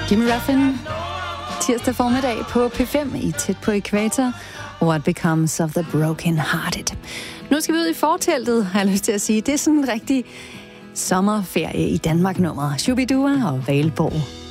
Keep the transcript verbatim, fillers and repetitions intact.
Jimmy Ruffin, tirsdag formiddag på P fem i Tæt på Ækvator. What Becomes of the Broken Hearted. Nu skal vi ud i forteltet, har jeg lyst til at sige. Det er sådan en rigtig sommerferie i Danmark-nummer. Shubidua og Valborg.